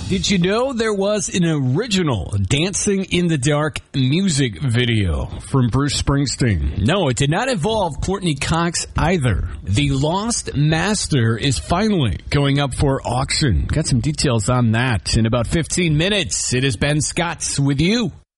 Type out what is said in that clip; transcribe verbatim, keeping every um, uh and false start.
Did you know there was an original Dancing in the Dark music video from Bruce Springsteen? No, it did not involve Courtney Cox either. The Lost Master is finally going up for auction. Got some details on that in about fifteen minutes. It is Ben Scott with you